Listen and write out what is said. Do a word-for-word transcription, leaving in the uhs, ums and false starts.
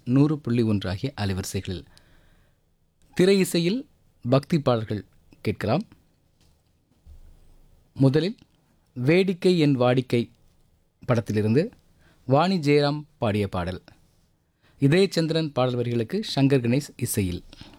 நூறு புள்ளி ஒன்று ஆகிய அலைவரிசைகளில். திரை இசையில் பக்தி பாடல்கள் கேட்கலாம். முதலில் வேடிக்கை என் வாடிக்கை படத்திலிருந்து வாணி ஜெயராம் பாடிய பாடல். இதயச்சந்திரன் பாடல் வரிகளுக்கு சங்கர் கணேஷ் இசையில்.